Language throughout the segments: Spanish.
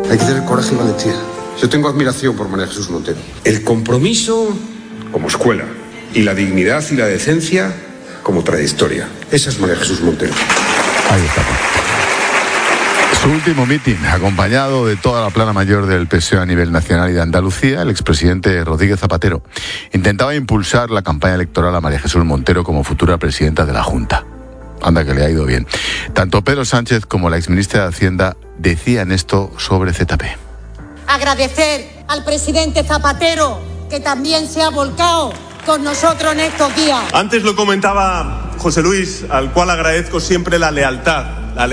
Hay que tener coraje y valentía. Yo tengo admiración por María Jesús Montero. El compromiso como escuela y la dignidad y la decencia como trayectoria. Esa es María Jesús Montero. Ahí está. Su último mitin, acompañado de toda la plana mayor del PSOE a nivel nacional y de Andalucía, el expresidente Rodríguez Zapatero intentaba impulsar la campaña electoral a María Jesús Montero como futura presidenta de la Junta. Anda que le ha ido bien. Tanto Pedro Sánchez como la exministra de Hacienda decían esto sobre ZP. Agradecer al presidente Zapatero, que también se ha volcado con nosotros en estos días. Antes lo comentaba José Luis, al cual agradezco siempre la lealtad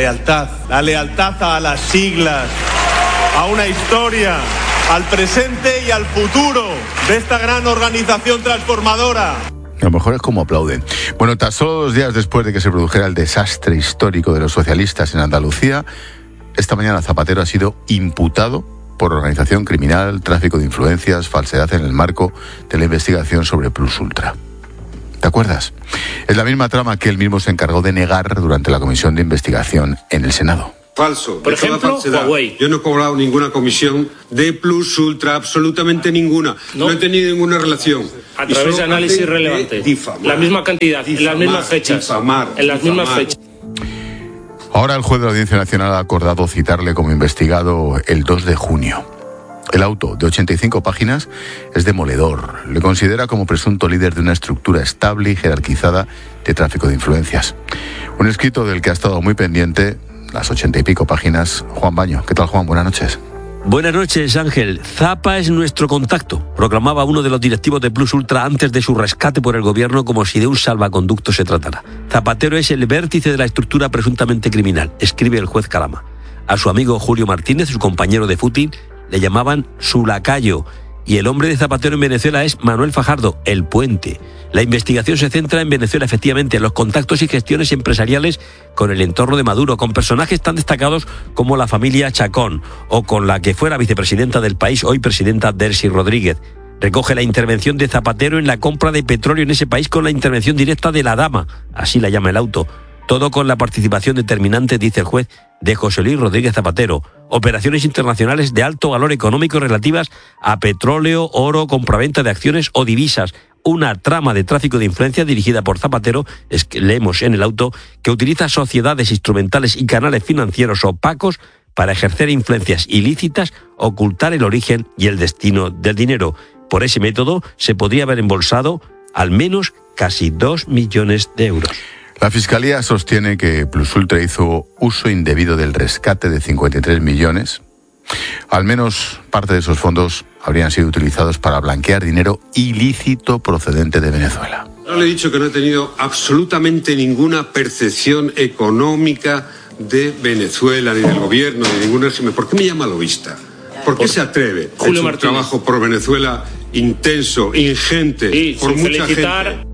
a las siglas, a una historia, al presente y al futuro de esta gran organización transformadora. A lo mejor es como aplauden. Bueno, tan solo 2 días después de que se produjera el desastre histórico de los socialistas en Andalucía, esta mañana Zapatero ha sido imputado por organización criminal, tráfico de influencias, falsedad en el marco de la investigación sobre Plus Ultra. ¿Te acuerdas? Es la misma trama que él mismo se encargó de negar durante la comisión de investigación en el Senado. Falso. Por ejemplo, Huawei. Yo no he cobrado ninguna comisión de Plus Ultra, absolutamente ninguna. No he tenido ninguna relación. A través de análisis relevante. La misma cantidad, en las mismas fechas. En las mismas fechas. Ahora el juez de la Audiencia Nacional ha acordado citarle como investigado el 2 de junio. El auto, de 85 páginas, es demoledor. Le considera como presunto líder de una estructura estable y jerarquizada de tráfico de influencias. Un escrito del que ha estado muy pendiente, las 80 y pico páginas, Juan Baño. ¿Qué tal, Juan? Buenas noches. Buenas noches, Ángel. Zapa es nuestro contacto, proclamaba uno de los directivos de Plus Ultra antes de su rescate por el gobierno, como si de un salvaconducto se tratara. Zapatero es el vértice de la estructura presuntamente criminal, escribe el juez Calama. A su amigo Julio Martínez, su compañero de footing, le llamaban su lacayo. Y el hombre de Zapatero en Venezuela es Manuel Fajardo, el Puente. La investigación se centra en Venezuela, efectivamente, en los contactos y gestiones empresariales con el entorno de Maduro, con personajes tan destacados como la familia Chacón, o con la que fuera vicepresidenta del país, hoy presidenta Delcy Rodríguez. Recoge la intervención de Zapatero en la compra de petróleo en ese país con la intervención directa de la dama, así la llama el auto. Todo con la participación determinante, dice el juez, de José Luis Rodríguez Zapatero. Operaciones internacionales de alto valor económico relativas a petróleo, oro, compraventa de acciones o divisas. Una trama de tráfico de influencia dirigida por Zapatero, es que leemos en el auto, que utiliza sociedades instrumentales y canales financieros opacos para ejercer influencias ilícitas, ocultar el origen y el destino del dinero. Por ese método se podría haber embolsado al menos casi 2 millones de euros. La Fiscalía sostiene que Plus Ultra hizo uso indebido del rescate de 53 millones. Al menos parte de esos fondos habrían sido utilizados para blanquear dinero ilícito procedente de Venezuela. No le he dicho que no he tenido absolutamente ninguna percepción económica de Venezuela, ni del gobierno, ni de ningún régimen. ¿Por qué me llama lobista? ¿Por qué se atreve? Julio Martínez. Un trabajo por Venezuela intenso, ingente, sí, por mucha felicitar. gente.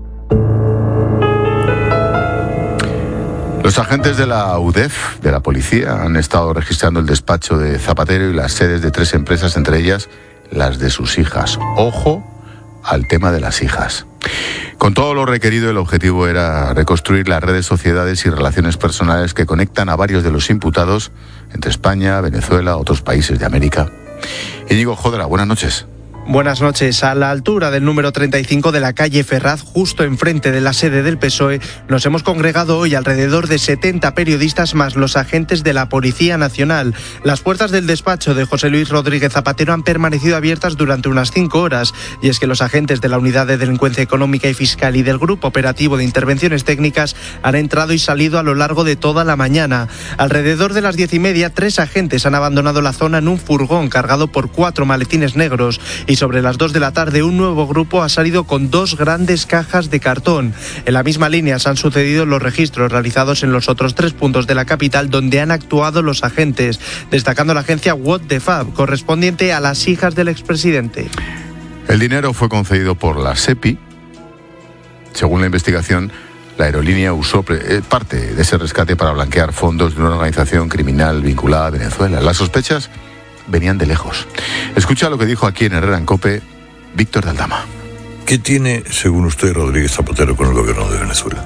Los agentes de la UDEF, de la policía, han estado registrando el despacho de Zapatero y las sedes de 3 empresas, entre ellas las de sus hijas. Ojo al tema de las hijas. Con todo lo requerido, el objetivo era reconstruir las redes, sociedades y relaciones personales que conectan a varios de los imputados entre España, Venezuela, otros países de América. Íñigo Jodra, buenas noches. Buenas noches. A la altura del número 35 de la calle Ferraz, justo enfrente de la sede del PSOE, nos hemos congregado hoy alrededor de 70 periodistas más los agentes de la Policía Nacional. Las puertas del despacho de José Luis Rodríguez Zapatero han permanecido abiertas durante unas 5 horas, y es que los agentes de la Unidad de Delincuencia Económica y Fiscal y del Grupo Operativo de Intervenciones Técnicas han entrado y salido a lo largo de toda la mañana. Alrededor de las 10:30, 3 agentes han abandonado la zona en un furgón cargado por 4 maletines negros. Y sobre las 2 de la tarde un nuevo grupo ha salido con 2 grandes cajas de cartón. En la misma línea se han sucedido los registros realizados en los otros 3 puntos de la capital donde han actuado los agentes, destacando la agencia What the Fab, correspondiente a las hijas del expresidente. El dinero fue concedido por la SEPI. Según la investigación, la aerolínea usó parte de ese rescate para blanquear fondos de una organización criminal vinculada a Venezuela. Las sospechas venían de lejos. Escucha lo que dijo aquí en Herrera en COPE Víctor de Aldama. ¿Qué tiene, según usted, Rodríguez Zapatero con el gobierno de Venezuela? Bueno,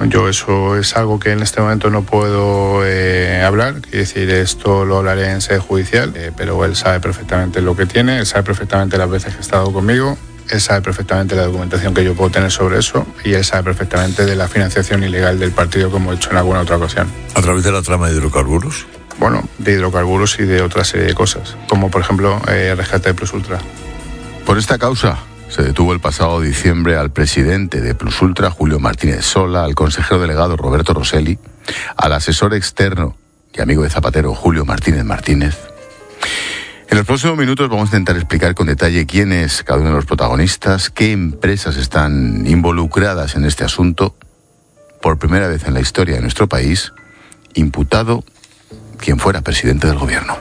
Yo eso es algo que en este momento no puedo hablar, quiero decir, esto lo hablaré en sede judicial, pero él sabe perfectamente lo que tiene, él sabe perfectamente las veces que ha estado conmigo, él sabe perfectamente la documentación que yo puedo tener sobre eso y él sabe perfectamente de la financiación ilegal del partido, como he hecho en alguna otra ocasión. ¿A través de la trama de hidrocarburos? Bueno, de hidrocarburos y de otra serie de cosas, como por ejemplo el rescate de Plus Ultra. Por esta causa se detuvo el pasado diciembre al presidente de Plus Ultra, Julio Martínez Sola, al consejero delegado Roberto Rosselli, al asesor externo y amigo de Zapatero, Julio Martínez Martínez. En los próximos minutos vamos a intentar explicar con detalle quién es cada uno de los protagonistas, qué empresas están involucradas en este asunto. Por primera vez en la historia de nuestro país, imputado quien fuera presidente del gobierno.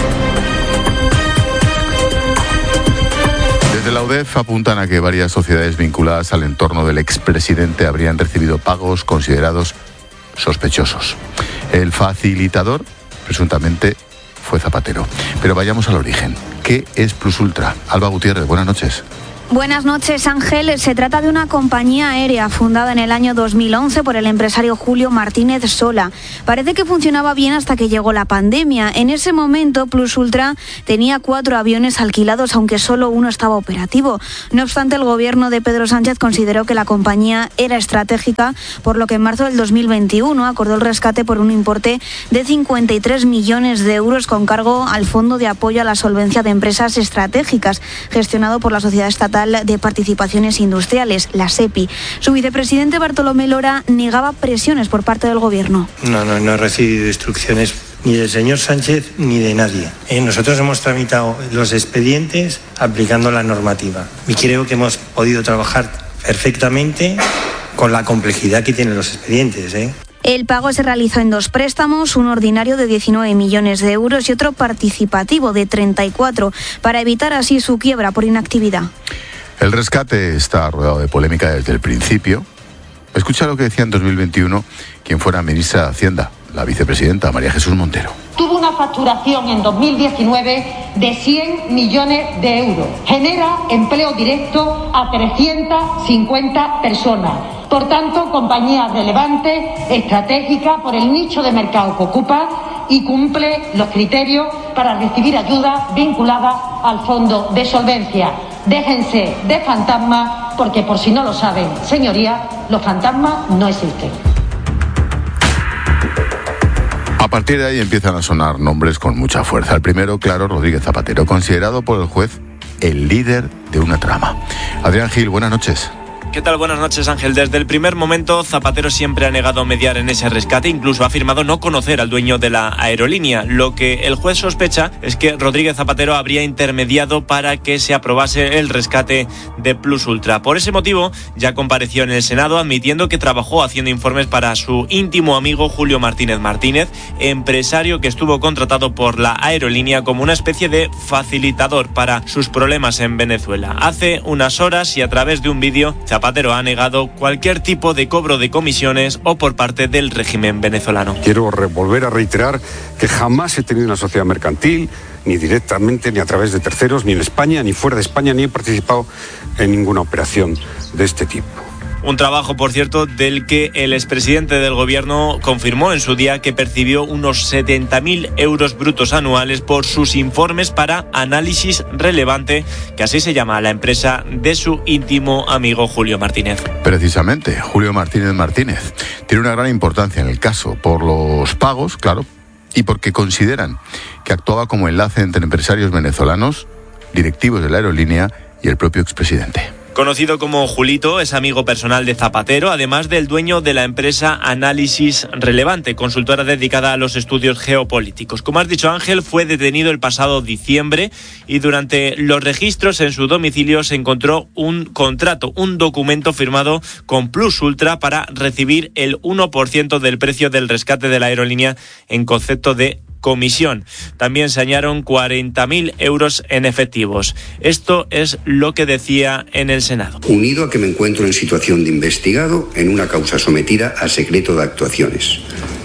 Desde la UDEF apuntan a que varias sociedades vinculadas al entorno del expresidente habrían recibido pagos considerados sospechosos. El facilitador, presuntamente, fue Zapatero. Pero vayamos al origen. ¿Qué es Plus Ultra? Alba Gutiérrez, buenas noches. Buenas noches, Ángel. Se trata de una compañía aérea fundada en el año 2011 por el empresario Julio Martínez Sola. Parece que funcionaba bien hasta que llegó la pandemia. En ese momento, Plus Ultra tenía 4 aviones alquilados, aunque solo uno estaba operativo. No obstante, el gobierno de Pedro Sánchez consideró que la compañía era estratégica, por lo que en marzo del 2021 acordó el rescate por un importe de 53 millones de euros con cargo al Fondo de Apoyo a la Solvencia de Empresas Estratégicas, gestionado por la Sociedad Estatal de Participaciones Industriales, la SEPI. Su vicepresidente Bartolomé Lora negaba presiones por parte del gobierno. No he recibido instrucciones ni del señor Sánchez ni de nadie. Nosotros hemos tramitado los expedientes aplicando la normativa y creo que hemos podido trabajar perfectamente con la complejidad que tienen los expedientes. El pago se realizó en 2 préstamos, uno ordinario de 19 millones de euros y otro participativo de 34, para evitar así su quiebra por inactividad. El rescate está rodeado de polémica desde el principio. Escucha lo que decía en 2021 quien fuera ministra de Hacienda, la vicepresidenta María Jesús Montero. Tuvo una facturación en 2019 de 100 millones de euros. Genera empleo directo a 350 personas. Por tanto, compañía relevante, estratégica por el nicho de mercado que ocupa y cumple los criterios para recibir ayuda vinculada al Fondo de Solvencia. Déjense de fantasmas, porque por si no lo saben, señorías, los fantasmas no existen. A partir de ahí empiezan a sonar nombres con mucha fuerza. El primero, claro, Rodríguez Zapatero, considerado por el juez el líder de una trama. Adrián Gil, buenas noches. ¿Qué tal? Buenas noches, Ángel. Desde el primer momento, Zapatero siempre ha negado mediar en ese rescate, incluso ha afirmado no conocer al dueño de la aerolínea. Lo que el juez sospecha es que Rodríguez Zapatero habría intermediado para que se aprobase el rescate de Plus Ultra. Por ese motivo, ya compareció en el Senado admitiendo que trabajó haciendo informes para su íntimo amigo Julio Martínez Martínez, empresario que estuvo contratado por la aerolínea como una especie de facilitador para sus problemas en Venezuela. Hace unas horas y a través de un vídeo, Zapatero ha negado cualquier tipo de cobro de comisiones o por parte del régimen venezolano. Quiero volver a reiterar que jamás he tenido una sociedad mercantil, ni directamente, ni a través de terceros, ni en España, ni fuera de España, ni he participado en ninguna operación de este tipo. Un trabajo, por cierto, del que el expresidente del gobierno confirmó en su día que percibió unos 70.000 euros brutos anuales por sus informes para Análisis Relevante, que así se llama la empresa de su íntimo amigo Julio Martínez. Precisamente, Julio Martínez Martínez tiene una gran importancia en el caso por los pagos, claro, y porque consideran que actuaba como enlace entre empresarios venezolanos, directivos de la aerolínea y el propio expresidente. Conocido como Julito, es amigo personal de Zapatero, además del dueño de la empresa Análisis Relevante, consultora dedicada a los estudios geopolíticos. Como has dicho, Ángel, fue detenido el pasado diciembre y durante los registros en su domicilio se encontró un contrato, un documento firmado con Plus Ultra para recibir el 1% del precio del rescate de la aerolínea en concepto de comisión. También se añadieron 40.000 euros en efectivos. Esto es lo que decía en el Senado. Unido a que me encuentro en situación de investigado en una causa sometida a secreto de actuaciones,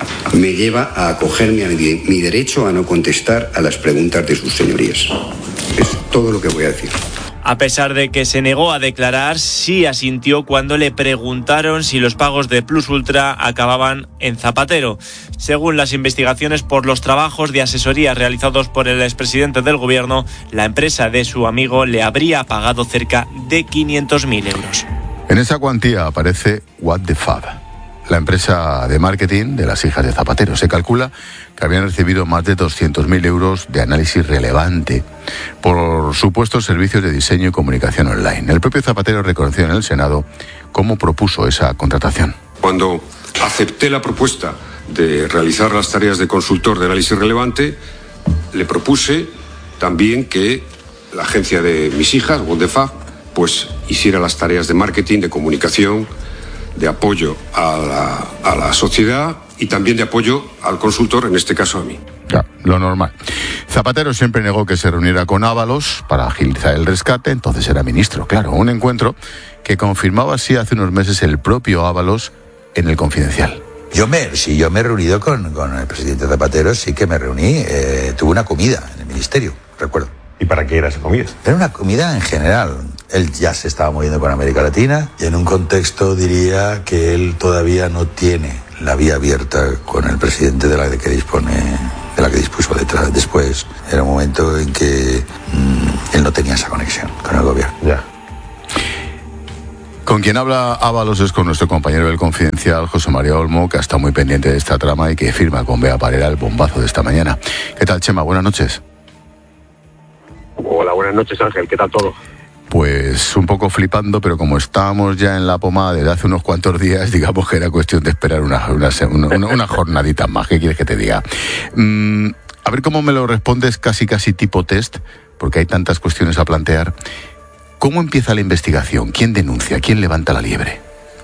me lleva a acogerme a mi derecho a no contestar a las preguntas de sus señorías. Es todo lo que voy a decir. A pesar de que se negó a declarar, sí asintió cuando le preguntaron si los pagos de Plus Ultra acababan en Zapatero. Según las investigaciones por los trabajos de asesoría realizados por el expresidente del gobierno, la empresa de su amigo le habría pagado cerca de 500.000 euros. En esa cuantía aparece What the Fab, la empresa de marketing de las hijas de Zapatero. Se calcula que habían recibido más de 200.000 euros de análisis relevante por supuestos servicios de diseño y comunicación online. El propio Zapatero reconoció en el Senado cómo propuso esa contratación. Cuando acepté la propuesta de realizar las tareas de consultor de análisis relevante, le propuse también que la agencia de mis hijas, What the Fab, pues hiciera las tareas de marketing, de comunicación, de apoyo a la sociedad y también de apoyo al consultor, en este caso a mí. Ya, lo normal. Zapatero siempre negó que se reuniera con Ábalos para agilizar el rescate, entonces era ministro, claro, un encuentro que confirmaba así hace unos meses el propio Ábalos en El Confidencial. Yo me he reunido con el presidente Zapatero, sí que me reuní, tuve una comida en el ministerio, recuerdo. ¿Y para qué era esa comida? Era una comida en general. Él ya se estaba moviendo con América Latina y en un contexto diría que él todavía no tiene la vía abierta con el presidente de la que dispuso después. Era un momento en que él no tenía esa conexión con el gobierno. Ya. Con quien habla Ábalos es con nuestro compañero del Confidencial, José María Olmo, que está muy pendiente de esta trama y que firma con Bea Parera el bombazo de esta mañana. ¿Qué tal, Chema? Buenas noches. Hola, buenas noches, Ángel. ¿Qué tal todo? Pues un poco flipando, pero como estábamos ya en la pomada desde hace unos cuantos días, digamos que era cuestión de esperar una jornadita más. ¿Qué quieres que te diga? A ver cómo me lo respondes casi tipo test, porque hay tantas cuestiones a plantear. ¿Cómo empieza la investigación? ¿Quién denuncia? ¿Quién levanta la liebre?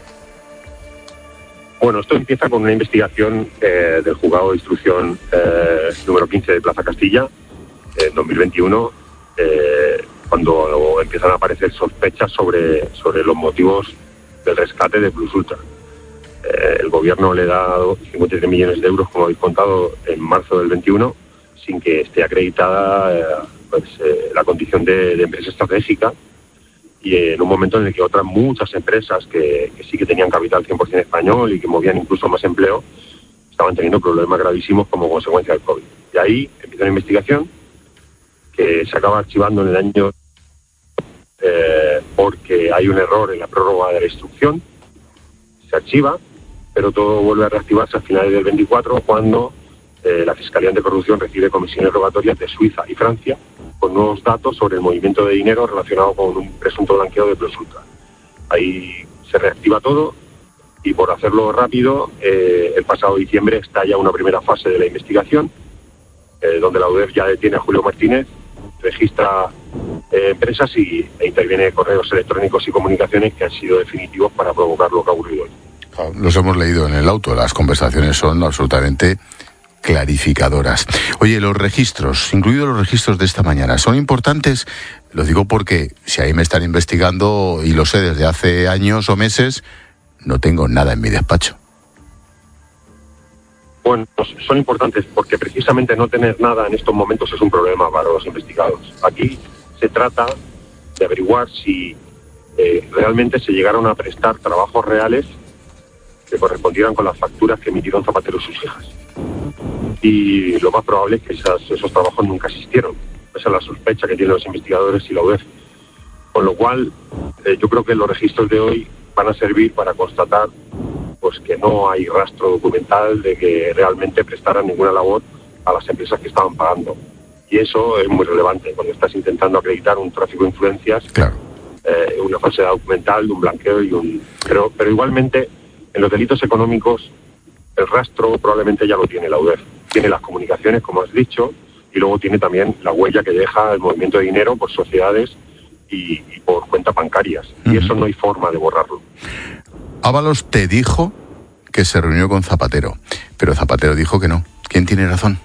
Bueno, esto empieza con una investigación del juzgado de instrucción número 15 de Plaza Castilla, en 2021, cuando empiezan a aparecer sospechas sobre los motivos del rescate de Plus Ultra. El gobierno le da 53 millones de euros, como habéis contado, en marzo del 21, sin que esté acreditada la condición de empresa estratégica, y en un momento en el que otras muchas empresas que sí que tenían capital 100% español y que movían incluso más empleo, estaban teniendo problemas gravísimos como consecuencia del COVID. Y ahí empieza una investigación que se acaba archivando en el año porque hay un error en la prórroga de la instrucción, se archiva, pero todo vuelve a reactivarse a finales del 24 cuando la Fiscalía Anticorrupción recibe comisiones rogatorias de Suiza y Francia con nuevos datos sobre el movimiento de dinero relacionado con un presunto blanqueo de Plus Ultra. Ahí se reactiva todo y, por hacerlo rápido, el pasado diciembre estalla una primera fase de la investigación donde la UDEF ya detiene a Julio Martínez, registra empresas e interviene correos electrónicos y comunicaciones que han sido definitivos para provocar lo que ha ocurrido hoy. Los hemos leído en el auto, las conversaciones son absolutamente clarificadoras. Oye, los registros, incluidos los registros de esta mañana, ¿son importantes? Lo digo porque si ahí me están investigando, y lo sé desde hace años o meses, no tengo nada en mi despacho. Bueno, son importantes porque precisamente no tener nada en estos momentos es un problema para los investigados. Aquí se trata de averiguar si realmente se llegaron a prestar trabajos reales que correspondieran con las facturas que emitieron Zapatero y sus hijas. Y lo más probable es que esos trabajos nunca existieron. Esa es la sospecha que tienen los investigadores y la UDEF. Con lo cual, yo creo que los registros de hoy van a servir para constatar pues que no hay rastro documental de que realmente prestaran ninguna labor a las empresas que estaban pagando. Y eso es muy relevante cuando estás intentando acreditar un tráfico de influencias, claro. Una falsedad documental, un blanqueo pero igualmente en los delitos económicos el rastro probablemente ya lo tiene la UDEF. Tiene las comunicaciones, como has dicho, y luego tiene también la huella que deja el movimiento de dinero por sociedades y por cuentas bancarias. Y eso no hay forma de borrarlo. Ábalos te dijo que se reunió con Zapatero, pero Zapatero dijo que no. ¿Quién tiene razón?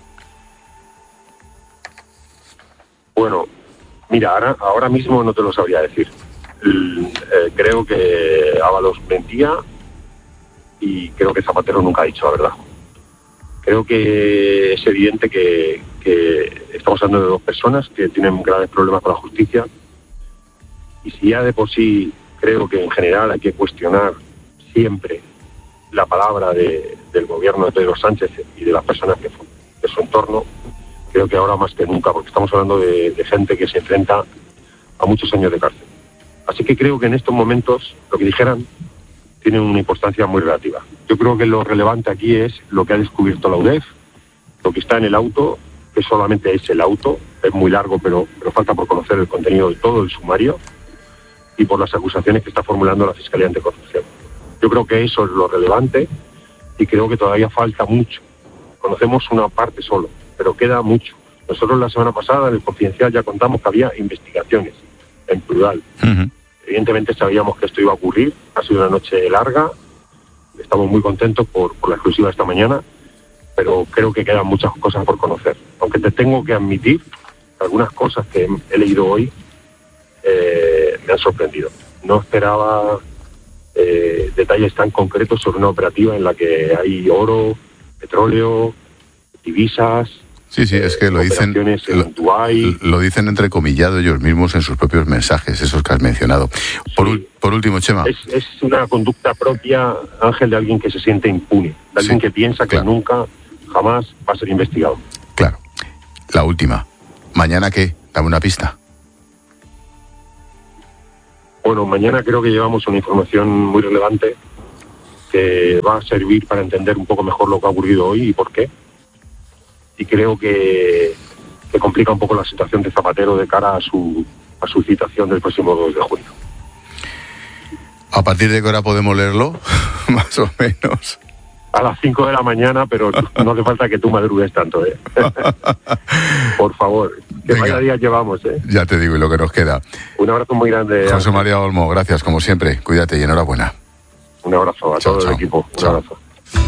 Bueno, mira, ahora mismo no te lo sabría decir. Creo que Ábalos mentía y creo que Zapatero nunca ha dicho la verdad. Creo que es evidente que estamos hablando de dos personas que tienen graves problemas con la justicia Y si ya de por sí creo que en general hay que cuestionar siempre la palabra del gobierno de Pedro Sánchez y de las personas de su entorno, creo que ahora más que nunca, porque estamos hablando de gente que se enfrenta a muchos años de cárcel. Así que creo que en estos momentos lo que dijeran tiene una importancia muy relativa. Yo creo que lo relevante aquí es lo que ha descubierto la UDEF, lo que está en el auto, que solamente es el auto, es muy largo, pero falta por conocer el contenido de todo el sumario, y por las acusaciones que está formulando la Fiscalía Anticorrupción. Yo creo que eso es lo relevante y creo que todavía falta mucho. Conocemos una parte solo, pero queda mucho. Nosotros la semana pasada en el Confidencial ya contamos que había investigaciones, en plural. Evidentemente sabíamos que esto iba a ocurrir, ha sido una noche larga, estamos muy contentos por la exclusiva de esta mañana, pero creo que quedan muchas cosas por conocer. Aunque te tengo que admitir que algunas cosas que he leído hoy me han sorprendido. No esperaba detalles tan concretos sobre una operativa en la que hay oro, petróleo, divisas. Sí, es que lo dicen entrecomillado ellos mismos en sus propios mensajes, esos que has mencionado. Por último, Chema. Es una conducta propia, Ángel, de alguien que se siente impune, de alguien que piensa que nunca, jamás va a ser investigado. Claro. La última. ¿Mañana qué? Dame una pista. Bueno, mañana creo que llevamos una información muy relevante que va a servir para entender un poco mejor lo que ha ocurrido hoy y por qué. Y creo que complica un poco la situación de Zapatero de cara a su citación del próximo 2 de junio. ¿A partir de qué hora podemos leerlo? Más o menos. A las 5 de la mañana, pero no hace falta que tú madrugues tanto, ¿eh? Por favor, que vaya días llevamos, ¿eh? Ya te digo, y lo que nos queda. Un abrazo muy grande. José María Olmo, gracias, como siempre. Cuídate y enhorabuena. Un abrazo a todo el equipo. Un abrazo.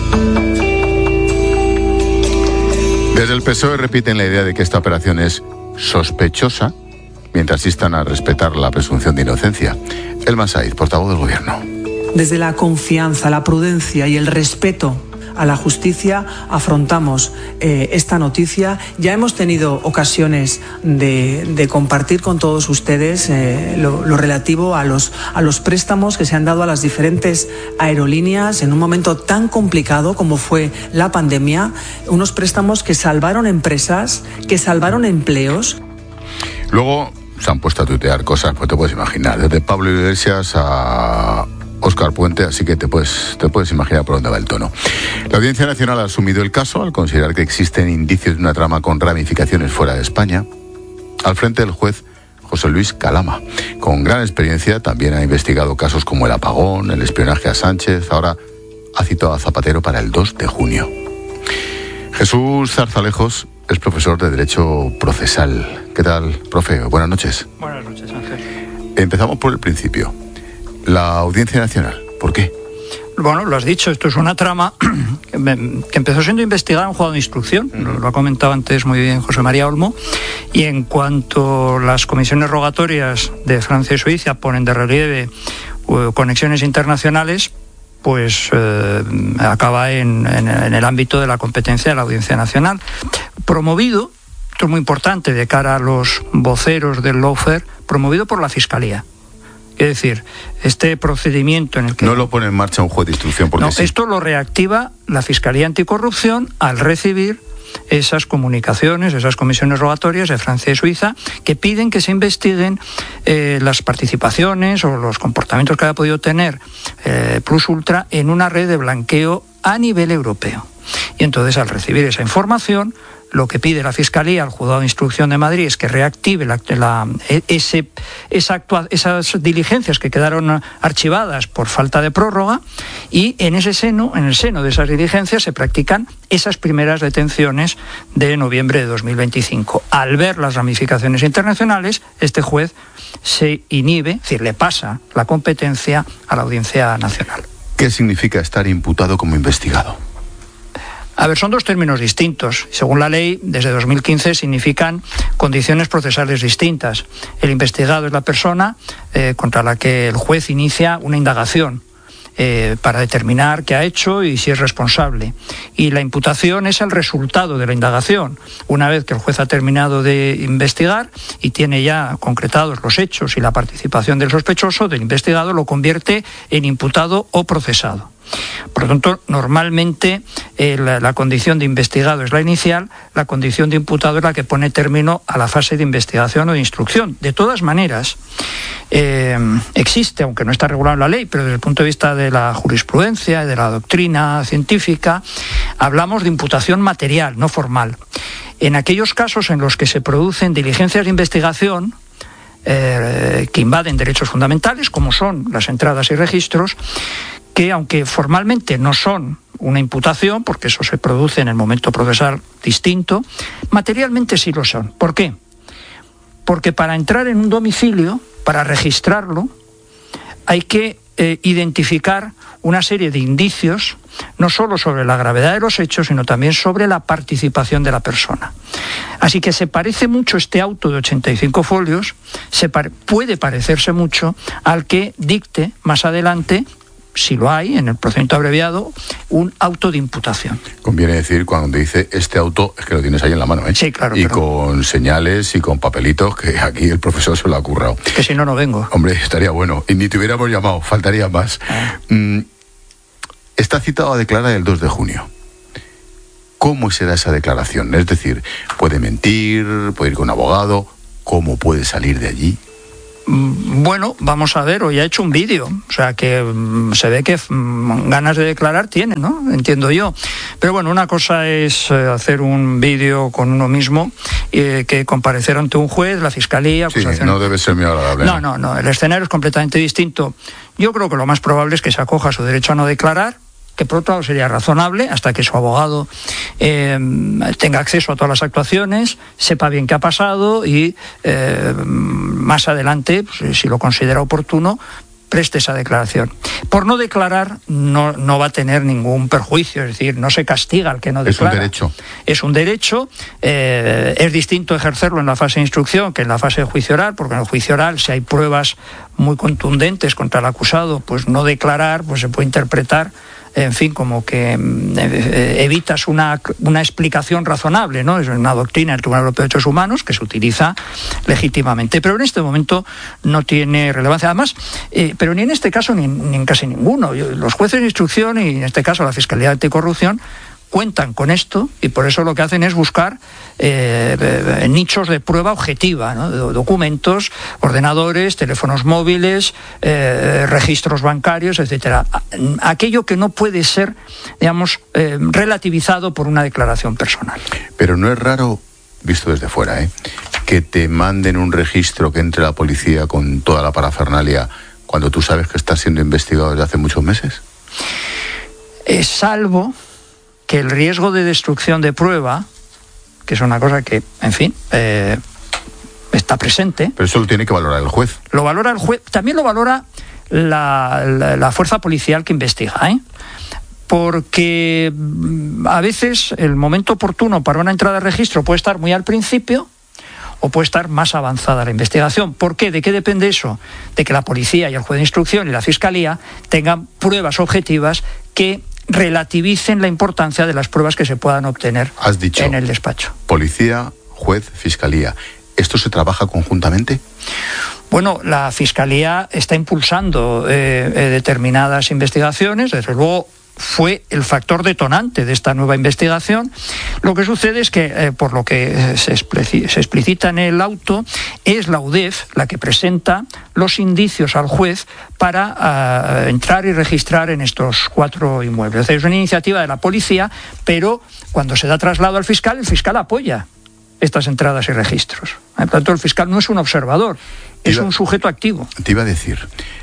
Desde el PSOE repiten la idea de que esta operación es sospechosa, mientras instan a respetar la presunción de inocencia. Elma Said, portavoz del Gobierno. Desde la confianza, la prudencia y el respeto a la justicia afrontamos esta noticia. Ya hemos tenido ocasiones de compartir con todos ustedes lo relativo a los préstamos que se han dado a las diferentes aerolíneas en un momento tan complicado como fue la pandemia, unos préstamos que salvaron empresas, que salvaron empleos. Luego se han puesto a tuitear cosas, pues te puedes imaginar, desde Pablo Iglesias a Óscar Puente, así que te puedes imaginar por dónde va el tono. La Audiencia Nacional ha asumido el caso al considerar que existen indicios de una trama con ramificaciones fuera de España. Al frente del juez José Luis Calama, con gran experiencia, también ha investigado casos como el apagón, el espionaje a Sánchez, ahora ha citado a Zapatero para el 2 de junio. Jesús Zarzalejos es profesor de Derecho Procesal. ¿Qué tal, profe? Buenas noches. Buenas noches, Ángel. Empezamos por el principio. La Audiencia Nacional, ¿por qué? Bueno, lo has dicho, esto es una trama que empezó siendo investigada en un juzgado de instrucción, lo ha comentado antes muy bien José María Olmo, y en cuanto las comisiones rogatorias de Francia y Suiza ponen de relieve conexiones internacionales, pues acaba en el ámbito de la competencia de la Audiencia Nacional. Promovido, esto es muy importante de cara a los voceros del lawfare, promovido por la Fiscalía. Es decir, este procedimiento en el que... No lo pone en marcha un juez de instrucción porque no, sí. Esto lo reactiva la Fiscalía Anticorrupción al recibir esas comunicaciones, esas comisiones rogatorias de Francia y Suiza que piden que se investiguen las participaciones o los comportamientos que haya podido tener Plus Ultra en una red de blanqueo a nivel europeo. Y entonces, al recibir esa información, lo que pide la Fiscalía al Juzgado de Instrucción de Madrid es que reactive esas diligencias que quedaron archivadas por falta de prórroga, y en el seno de esas diligencias se practican esas primeras detenciones de noviembre de 2025. Al ver las ramificaciones internacionales, este juez se inhibe, es decir, le pasa la competencia a la Audiencia Nacional. ¿Qué significa estar imputado como investigado? A ver, son dos términos distintos. Según la ley, desde 2015 significan condiciones procesales distintas. El investigado es la persona contra la que el juez inicia una indagación. para determinar qué ha hecho y si es responsable. Y la imputación es el resultado de la indagación. Una vez que el juez ha terminado de investigar y tiene ya concretados los hechos y la participación del sospechoso, del investigado, lo convierte en imputado o procesado. Por lo tanto, normalmente la condición de investigado es la inicial, la condición de imputado es la que pone término a la fase de investigación o de instrucción. De todas maneras, existe, aunque no está regulado en la ley, pero desde el punto de vista de la jurisprudencia y de la doctrina científica, hablamos de imputación material, no formal. En aquellos casos en los que se producen diligencias de investigación que invaden derechos fundamentales, como son las entradas y registros, que aunque formalmente no son una imputación, porque eso se produce en el momento procesal distinto, materialmente sí lo son. ¿Por qué? Porque para entrar en un domicilio, para registrarlo, hay que identificar una serie de indicios, no solo sobre la gravedad de los hechos, sino también sobre la participación de la persona. Así que se parece mucho este auto de 85 folios, puede parecerse mucho al que dicte más adelante, si lo hay, en el procedimiento abreviado, un auto de imputación. Conviene decir, cuando dice este auto, es que lo tienes ahí en la mano, ¿eh? Sí, claro. Y con señales y con papelitos, que aquí el profesor se lo ha currado. Que si no, no vengo. Hombre, estaría bueno. Y ni te hubiéramos llamado, faltaría más. Está citado a declarar el 2 de junio. ¿Cómo será esa declaración? Es decir, ¿puede mentir? ¿Puede ir con un abogado? ¿Cómo puede salir de allí? Bueno, vamos a ver, hoy ha hecho un vídeo, o sea que se ve que ganas de declarar tiene, ¿no? Entiendo yo. Pero bueno, una cosa es hacer un vídeo con uno mismo, que comparecer ante un juez, la fiscalía... Acusación. Sí, no debe ser muy agradable. No, el escenario es completamente distinto. Yo creo que lo más probable es que se acoja a su derecho a no declarar, que por otro lado sería razonable hasta que su abogado tenga acceso a todas las actuaciones, sepa bien qué ha pasado y más adelante, pues, si lo considera oportuno, preste esa declaración. Por no declarar no va a tener ningún perjuicio, es decir, no se castiga al que no declara. Es un derecho. Es un derecho, es distinto ejercerlo en la fase de instrucción que en la fase de juicio oral, porque en el juicio oral, si hay pruebas muy contundentes contra el acusado, pues no declarar, pues se puede interpretar, en fin, como que evitas una explicación razonable, ¿no? Es una doctrina del Tribunal Europeo de Derechos Humanos que se utiliza legítimamente, pero en este momento no tiene relevancia. Además, pero ni en este caso ni en casi ninguno. Los jueces de instrucción y en este caso la Fiscalía Anticorrupción cuentan con esto y por eso lo que hacen es buscar nichos de prueba objetiva, ¿no? Documentos, ordenadores, teléfonos móviles, registros bancarios, etcétera. Aquello que no puede ser, digamos, relativizado por una declaración personal. Pero no es raro, visto desde fuera, que te manden un registro, que entre la policía con toda la parafernalia cuando tú sabes que estás siendo investigado desde hace muchos meses. Salvo que el riesgo de destrucción de prueba, que es una cosa que, en fin, está presente. Pero eso lo tiene que valorar el juez. Lo valora el juez, también lo valora la fuerza policial que investiga, porque a veces el momento oportuno para una entrada de registro puede estar muy al principio o puede estar más avanzada la investigación. ¿Por qué? ¿De qué depende eso? De que la policía y el juez de instrucción y la fiscalía tengan pruebas objetivas que relativicen la importancia de las pruebas que se puedan obtener en el despacho. Policía, juez, fiscalía. ¿Esto se trabaja conjuntamente? Bueno, la Fiscalía está impulsando determinadas investigaciones, desde luego fue el factor detonante de esta nueva investigación. Lo que sucede es que, por lo que se explicita en el auto, es la UDEF la que presenta los indicios al juez para entrar y registrar en estos 4 inmuebles. Es una iniciativa de la policía, pero cuando se da traslado al fiscal, el fiscal apoya estas entradas y registros. Por tanto, el fiscal no es un observador, es un sujeto activo. Te iba a decir,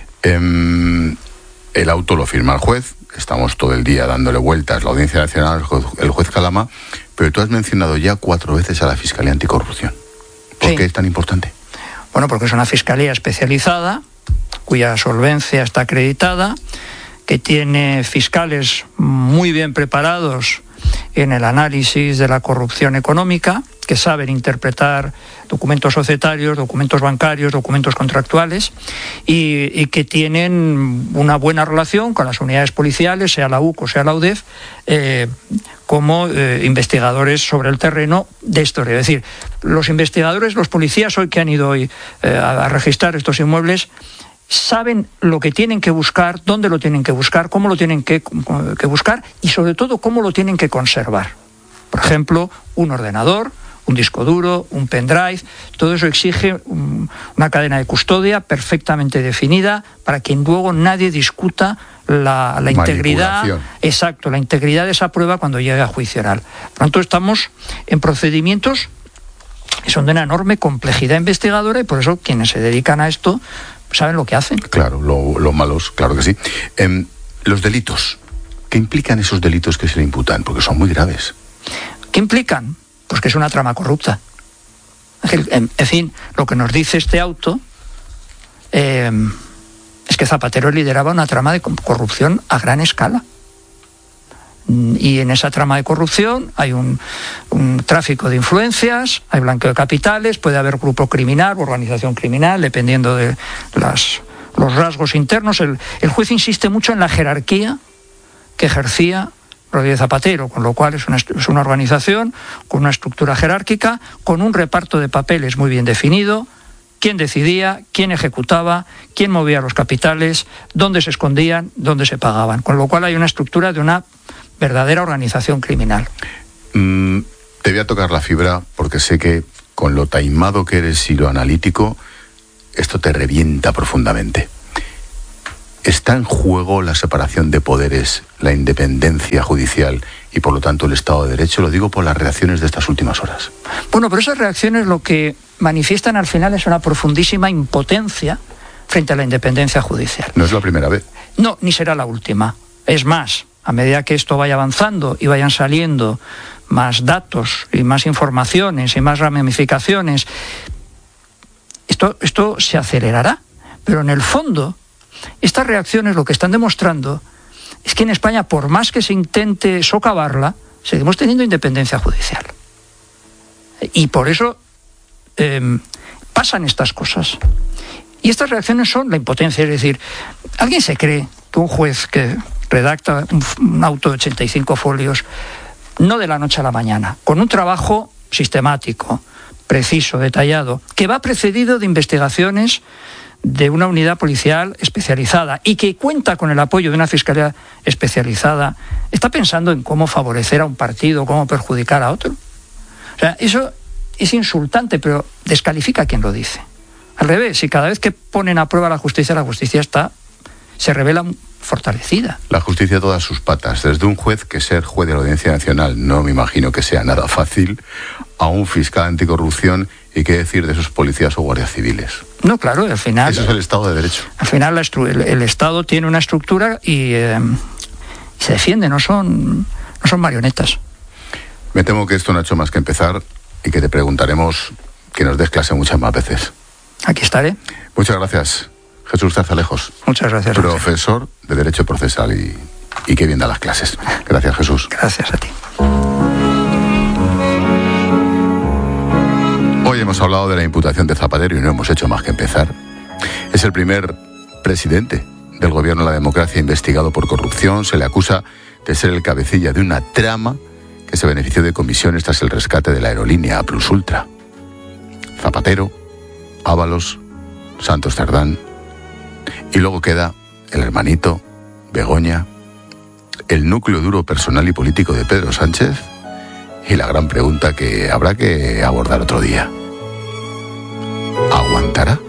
el auto lo firma el juez, estamos todo el día dándole vueltas, la Audiencia Nacional, el juez Calama, pero tú has mencionado ya 4 veces a la Fiscalía Anticorrupción. ¿Por qué es tan importante? Bueno, porque es una fiscalía especializada, cuya solvencia está acreditada, que tiene fiscales muy bien preparados en el análisis de la corrupción económica, que saben interpretar documentos societarios, documentos bancarios, documentos contractuales y que tienen una buena relación con las unidades policiales, sea la UC o sea la UDEF, como investigadores sobre el terreno de historia. Es decir, los investigadores, los policías hoy que han ido hoy a registrar estos inmuebles, saben lo que tienen que buscar, dónde lo tienen que buscar, cómo lo tienen que buscar y sobre todo cómo lo tienen que conservar. Por ejemplo, un ordenador, un disco duro, un pendrive, todo eso exige una cadena de custodia perfectamente definida para que luego nadie discuta la integridad, exacto, la integridad de esa prueba cuando llegue a juicio oral. Por lo tanto, estamos en procedimientos que son de una enorme complejidad investigadora y por eso quienes se dedican a esto saben lo que hacen. Claro, lo malos, claro que sí. Los delitos, ¿qué implican esos delitos que se le imputan? Porque son muy graves. ¿Qué implican? Pues que es una trama corrupta. En fin, lo que nos dice este auto es que Zapatero lideraba una trama de corrupción a gran escala. Y en esa trama de corrupción hay un tráfico de influencias, hay blanqueo de capitales, puede haber grupo criminal, organización criminal, dependiendo de los rasgos internos. El juez insiste mucho en la jerarquía que ejercía Rodríguez Zapatero, con lo cual es una organización con una estructura jerárquica, con un reparto de papeles muy bien definido, quién decidía, quién ejecutaba, quién movía los capitales, dónde se escondían, dónde se pagaban, con lo cual hay una estructura de una verdadera organización criminal. Te voy a tocar la fibra porque sé que con lo taimado que eres y lo analítico, esto te revienta profundamente. ¿Está en juego la separación de poderes, la independencia judicial y por lo tanto el Estado de Derecho? Lo digo por las reacciones de estas últimas horas. Bueno, pero esas reacciones lo que manifiestan al final es una profundísima impotencia frente a la independencia judicial. No es la primera vez. No, ni será la última. Es más, a medida que esto vaya avanzando y vayan saliendo más datos y más informaciones y más ramificaciones, esto se acelerará. Pero en el fondo, estas reacciones lo que están demostrando es que en España, por más que se intente socavarla, seguimos teniendo independencia judicial. Y por eso pasan estas cosas. Y estas reacciones son la impotencia. Es decir, ¿alguien se cree que un juez que redacta un auto de 85 folios, no de la noche a la mañana, con un trabajo sistemático, preciso, detallado, que va precedido de investigaciones de una unidad policial especializada y que cuenta con el apoyo de una fiscalía especializada, está pensando en cómo favorecer a un partido, cómo perjudicar a otro? O sea, eso es insultante, pero descalifica a quien lo dice. Al revés, si cada vez que ponen a prueba la justicia se revela fortalecida. La justicia a todas sus patas, desde un juez que ser juez de la Audiencia Nacional no me imagino que sea nada fácil, a un fiscal anticorrupción y qué decir de esos policías o guardias civiles. No, claro, al final... Eso es el Estado de Derecho. Al final el Estado tiene una estructura y se defiende, no son marionetas. Me temo que esto no ha hecho más que empezar y que te preguntaremos que nos des clase muchas más veces. Aquí estaré. Muchas gracias, Jesús Zarzalejos. Muchas gracias. Profesor de Derecho Procesal y qué bien da las clases. Gracias, Jesús. Gracias a ti. Hoy hemos hablado de la imputación de Zapatero y no hemos hecho más que empezar. Es el primer presidente del gobierno de la democracia investigado por corrupción. Se le acusa de ser el cabecilla de una trama que se benefició de comisiones tras el rescate de la aerolínea Plus Ultra. Zapatero, Ábalos, Santos Cerdán. Y luego queda el hermanito, Begoña, el núcleo duro personal y político de Pedro Sánchez y la gran pregunta que habrá que abordar otro día. ¿Aguantará?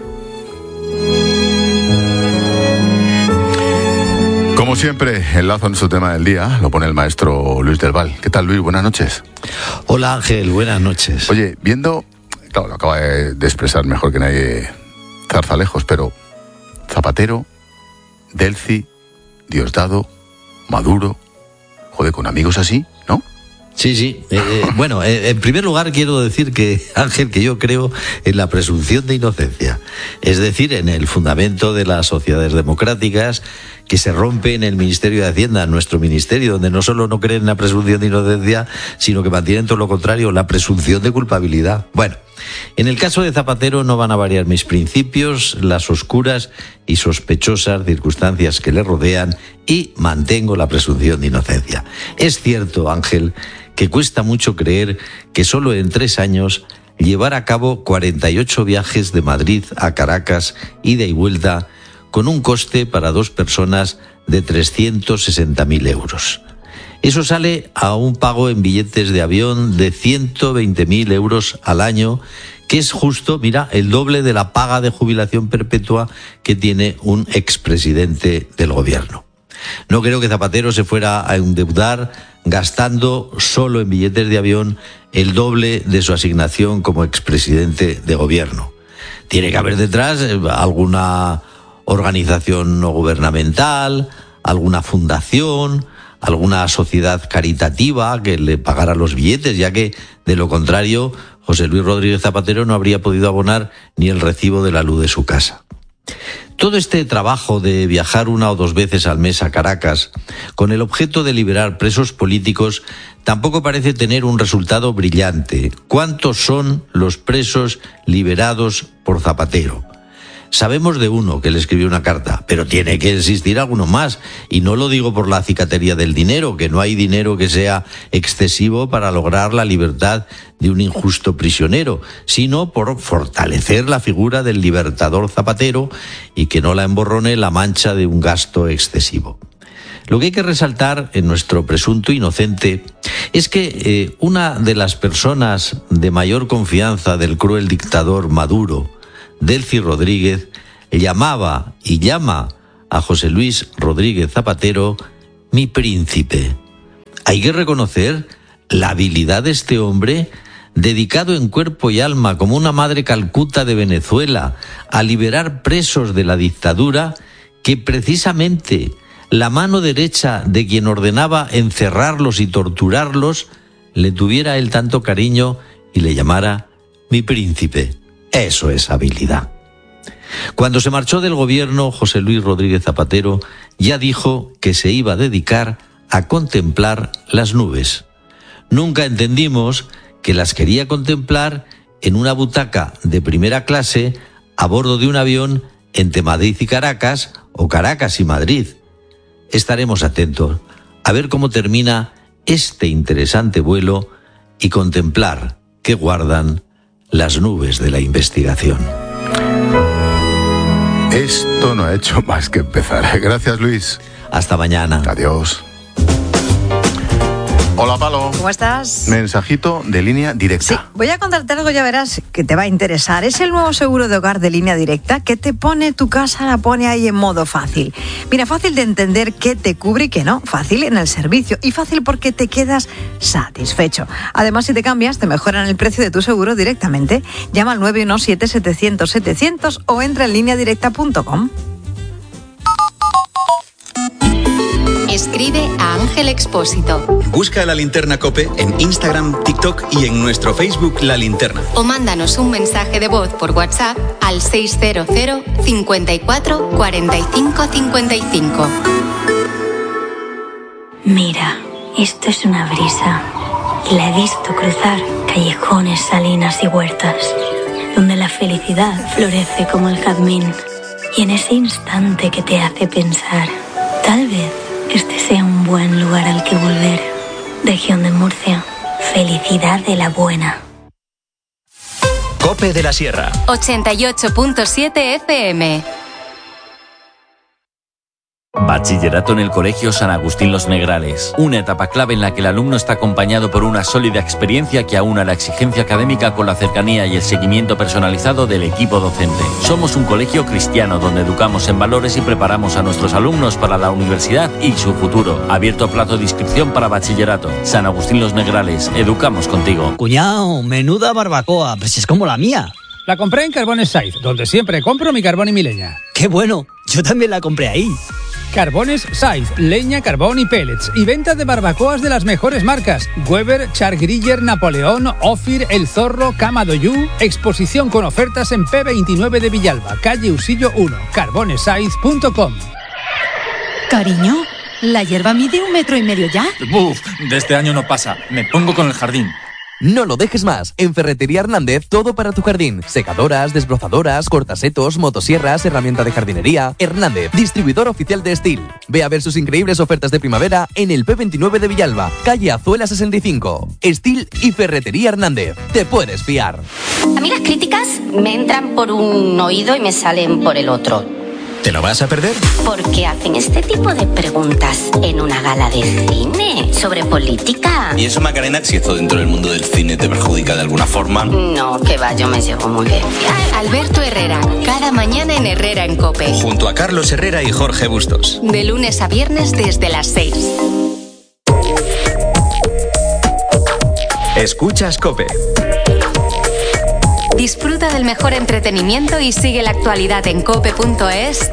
Como siempre, enlazo a nuestro tema del día, lo pone el maestro Luis del Val. ¿Qué tal, Luis? Buenas noches. Hola, Ángel, buenas noches. Oye, viendo, claro, lo acaba de expresar mejor que nadie Zarzalejos, pero Zapatero, Delcy, Diosdado, Maduro, joder, con amigos así, ¿no? Sí. Bueno, en primer lugar quiero decir que, Ángel, que yo creo en la presunción de inocencia. Es decir, en el fundamento de las sociedades democráticas, que se rompe en el Ministerio de Hacienda, en nuestro ministerio, donde no solo no creen en la presunción de inocencia, sino que mantienen todo lo contrario, la presunción de culpabilidad. Bueno, en el caso de Zapatero no van a variar mis principios, las oscuras y sospechosas circunstancias que le rodean, y mantengo la presunción de inocencia. Es cierto, Ángel, que cuesta mucho creer que solo en 3 años llevar a cabo 48 viajes de Madrid a Caracas, ida y vuelta, con un coste para 2 personas de 360.000 euros. Eso sale a un pago en billetes de avión de 120.000 euros al año, que es justo, mira, el doble de la paga de jubilación perpetua que tiene un expresidente del gobierno. No creo que Zapatero se fuera a endeudar gastando solo en billetes de avión el doble de su asignación como expresidente de gobierno. Tiene que haber detrás alguna organización no gubernamental, alguna fundación, alguna sociedad caritativa que le pagara los billetes, ya que, de lo contrario, José Luis Rodríguez Zapatero no habría podido abonar ni el recibo de la luz de su casa. Todo este trabajo de viajar 1 o 2 veces al mes a Caracas, con el objeto de liberar presos políticos, tampoco parece tener un resultado brillante. ¿Cuántos son los presos liberados por Zapatero? Sabemos de uno que le escribió una carta, pero tiene que existir alguno más. Y no lo digo por la acicatería del dinero, que no hay dinero que sea excesivo para lograr la libertad de un injusto prisionero, sino por fortalecer la figura del libertador Zapatero y que no la emborrone la mancha de un gasto excesivo. Lo que hay que resaltar en nuestro presunto inocente es que una de las personas de mayor confianza del cruel dictador Maduro, Delcy Rodríguez, llamaba y llama a José Luis Rodríguez Zapatero mi príncipe. Hay que reconocer la habilidad de este hombre, dedicado en cuerpo y alma como una madre Calcuta de Venezuela a liberar presos de la dictadura, que precisamente la mano derecha de quien ordenaba encerrarlos y torturarlos le tuviera él tanto cariño y le llamara mi príncipe. Eso es habilidad. Cuando se marchó del gobierno, José Luis Rodríguez Zapatero ya dijo que se iba a dedicar a contemplar las nubes. Nunca entendimos que las quería contemplar en una butaca de primera clase a bordo de un avión entre Madrid y Caracas o Caracas y Madrid. Estaremos atentos a ver cómo termina este interesante vuelo y contemplar qué guardan las nubes de la investigación. Esto no ha hecho más que empezar. Gracias, Luis. Hasta mañana. Adiós. Hola, Palo. ¿Cómo estás? Mensajito de Línea Directa. Sí, voy a contarte algo, ya verás, que te va a interesar. Es el nuevo seguro de hogar de Línea Directa que te pone tu casa, la pone ahí en modo fácil. Mira, fácil de entender qué te cubre y qué no. Fácil en el servicio y fácil porque te quedas satisfecho. Además, si te cambias, te mejoran el precio de tu seguro directamente. Llama al 917-700-700 o entra en lineadirecta.com. Escribe a Ángel Expósito. Busca La Linterna COPE en Instagram, TikTok y en nuestro Facebook La Linterna. O mándanos un mensaje de voz por WhatsApp al 600 54 45 55. Mira, esto es una brisa. Y la he visto cruzar callejones, salinas y huertas, donde la felicidad florece como el jazmín. Y en ese instante que te hace pensar, tal vez este sea un buen lugar al que volver. Región de Murcia. Felicidad de la buena. COPE de la Sierra. 88.7 FM. Bachillerato en el Colegio San Agustín Los Negrales. Una etapa clave en la que el alumno está acompañado por una sólida experiencia que aúna la exigencia académica con la cercanía y el seguimiento personalizado del equipo docente. Somos un colegio cristiano donde educamos en valores y preparamos a nuestros alumnos para la universidad y su futuro. Abierto plazo de inscripción para bachillerato. San Agustín Los Negrales. Educamos contigo. Cuñao, menuda barbacoa, pues es como la mía. La compré en Carbones Saiz, donde siempre compro mi carbón y mi leña. ¡Qué bueno! Yo también la compré ahí. Carbones Saiz, leña, carbón y pellets. Y venta de barbacoas de las mejores marcas. Weber, Chargriller, Napoleón, Ofir, El Zorro, Cama Doyú. Exposición con ofertas en P29 de Villalba, calle Usillo 1, carbonesaiz.com. Cariño, ¿la hierba mide 1,5 metros ya? Buf, de este año no pasa. Me pongo con el jardín. No lo dejes más. En Ferretería Hernández, todo para tu jardín. Secadoras, desbrozadoras, cortasetos, motosierras, herramienta de jardinería. Hernández, distribuidor oficial de Steel. Ve a ver sus increíbles ofertas de primavera en el P29 de Villalba, calle Azuela 65. Steel y Ferretería Hernández. Te puedes fiar. A mí las críticas me entran por un oído y me salen por el otro. ¿Te lo vas a perder? Porque hacen este tipo de preguntas en una gala de cine sobre política. ¿Y eso, Macarena, si esto dentro del mundo del cine te perjudica de alguna forma? No, que va, yo me llevo muy bien. Alberto Herrera, cada mañana en Herrera en COPE. Junto a Carlos Herrera y Jorge Bustos. De lunes a viernes desde las 6. Escuchas COPE. Disfruta del mejor entretenimiento y sigue la actualidad en cope.es